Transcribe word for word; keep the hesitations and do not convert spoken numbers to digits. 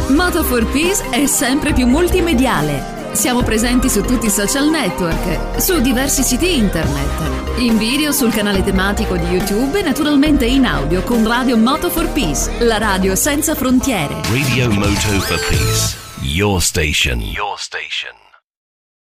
Moto for Peace è sempre più multimediale. Siamo presenti su tutti i social network, su diversi siti internet, in video sul canale tematico di YouTube e naturalmente in audio con Radio Moto for Peace, la radio senza frontiere. Radio Moto for Peace, your station, your station.